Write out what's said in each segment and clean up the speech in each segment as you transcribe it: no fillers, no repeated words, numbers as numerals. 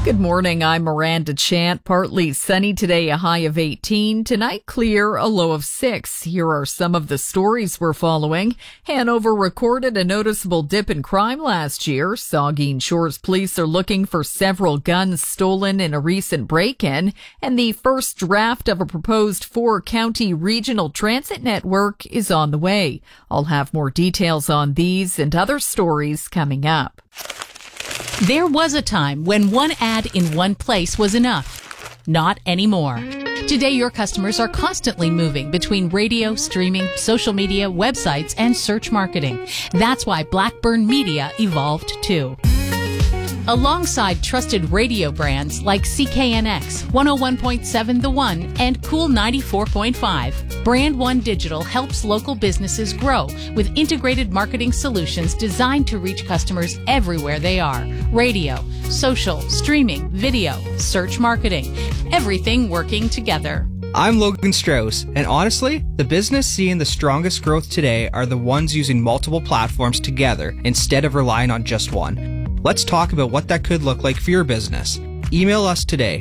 Good morning, I'm Miranda Chant. Partly sunny today, a high of 18. Tonight, clear, a low of 6. Here are some of the stories we're following. Hanover recorded a noticeable dip in crime last year. Saugeen Shores police are looking for several guns stolen in a recent break-in. And the first draft of a proposed 4-county regional transit network is on the way. I'll have more details on these and other stories coming up. There was a time when one ad in one place was enough. Not anymore. Today, your customers are constantly moving between radio, streaming, social media, websites, and search marketing. That's why Blackburn Media evolved too. Alongside trusted radio brands like CKNX, 101.7 The One, and Cool 94.5, Brand One Digital helps local businesses grow with integrated marketing solutions designed to reach customers everywhere they are. Radio, social, streaming, video, search marketing, everything working together. I'm Logan Strauss, and honestly, the business seeing the strongest growth today are the ones using multiple platforms together instead of relying on just one. Let's talk about what that could look like for your business. Email us today,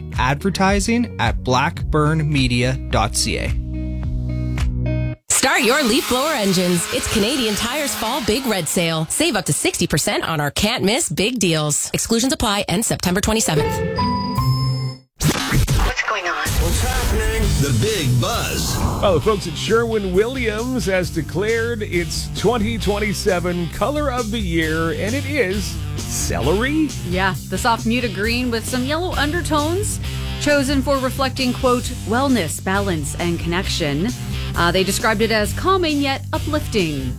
advertising@blackburnmedia.ca. Start your leaf blower engines. It's Canadian Tire's Fall Big Red Sale. Save up to 60% on our can't miss big deals. Exclusions apply and September 27th. What's going on? What's happening? The Big Buzz. Well, the folks at Sherwin-Williams has declared its 2027 color of the year, and it is celery. Yeah, the soft muted green with some yellow undertones, chosen for reflecting, quote, wellness, balance, and connection. They described it as calming yet uplifting.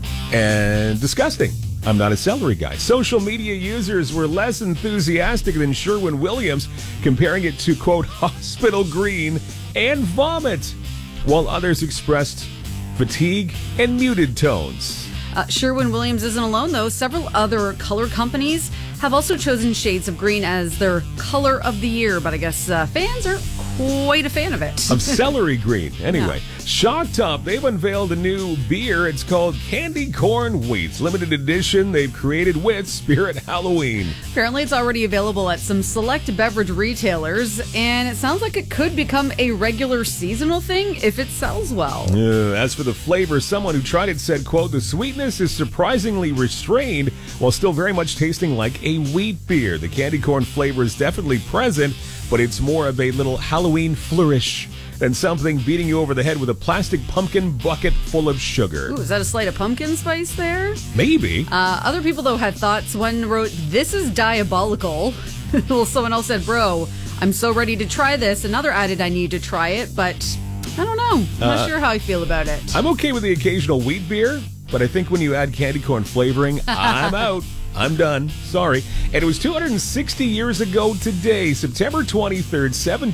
And disgusting. I'm not a celery guy. Social media users were less enthusiastic than Sherwin-Williams, comparing it to, quote, hospital green and vomit, while others expressed fatigue and muted tones. Sherwin-Williams isn't alone, though. Several other color companies have also chosen shades of green as their color of the year, but I guess fans are quite a fan of it. Of celery green. Anyway, Yeah. Shock Top, they've unveiled a new beer. It's called Candy Corn Wheat. Limited edition they've created with Spirit Halloween. Apparently, it's already available at some select beverage retailers, and it sounds like it could become a regular seasonal thing if it sells well. As for the flavor, someone who tried it said, quote, the sweetness is surprisingly restrained while still very much tasting like a wheat beer. The candy corn flavor is definitely present, but it's more of a little Halloween flourish than something beating you over the head with a plastic pumpkin bucket full of sugar. Ooh, is that a slight of pumpkin spice there? Maybe. Other people, though, had thoughts. One wrote, this is diabolical. Well, someone else said, bro, I'm so ready to try this. Another added, I need to try it, but I don't know. I'm not sure how I feel about it. I'm okay with the occasional wheat beer, but I think when you add candy corn flavoring, I'm out. I'm done. Sorry. And it was 260 years ago today, September 23rd,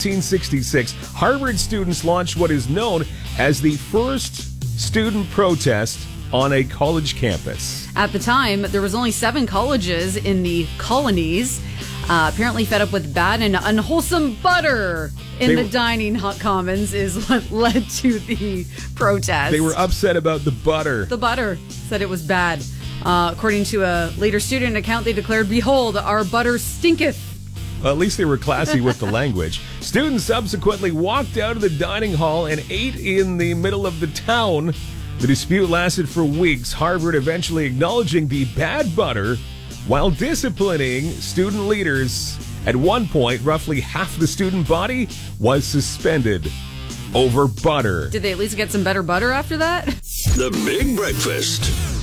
1766, Harvard students launched what is known as the first student protest on a college campus. At the time, there was only 7 colleges in the colonies, apparently fed up with bad and unwholesome butter in the dining commons is what led to the protest. They were upset about the butter. The butter said it was bad. According to a later student account, they declared, behold, our butter stinketh. Well, at least they were classy with the language. Students subsequently walked out of the dining hall and ate in the middle of the town. The dispute lasted for weeks, Harvard eventually acknowledging the bad butter while disciplining student leaders. At one point, roughly half the student body was suspended over butter. Did they at least get some better butter after that? The Big Breakfast.